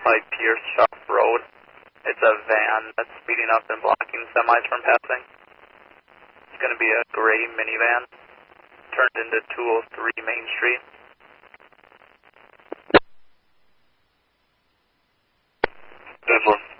by Pierce Shop Road. It's a van that's speeding up and blocking semis from passing. It's going to be a gray minivan turned into 203 Main Street. 10-4.